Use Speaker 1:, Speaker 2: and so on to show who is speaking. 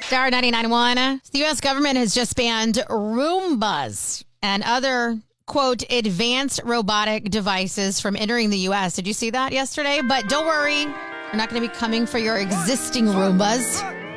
Speaker 1: Star 99.1. The U.S. government has just banned Roombas and other, quote, advanced robotic devices from entering the U.S. Did you see that yesterday? But don't worry, we're not going to be coming for your existing Roombas.